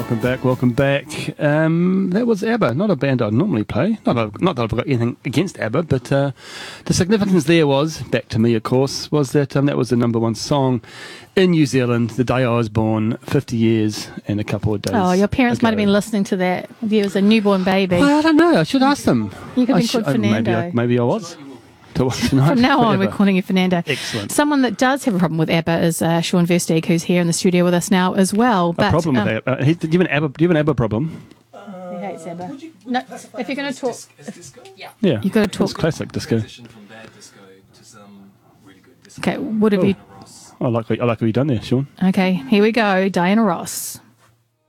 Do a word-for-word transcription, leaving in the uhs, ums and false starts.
Welcome back, welcome back. Um, that was ABBA, not a band I'd normally play. Not, a, not that I've got anything against ABBA, but uh, the significance there was, back to me of course, was that um, that was the number one song in New Zealand the day I was born, fifty years and a couple of days. Oh, your parents ago. might have been listening to that. If you was a newborn baby. Well, I don't know, I should ask them. You could I be should- called uh, maybe Fernando. I, maybe I was. To watch tonight, From now on, whatever. we're calling you Fernando. Excellent. Someone that does have a problem with ABBA is uh, Sean Versteeg, who's here in the studio with us now as well. But, A problem um, with ABBA. Uh, he- do, you have an ABBA do you have an ABBA problem? He hates ABBA. No, if you're going to talk, Yeah. You've got to It's talk. classic disco. From bad disco to some really good disco. Okay, what have you? I like, what- I like what you've done there, Sean. Okay, here we go. Diana Ross.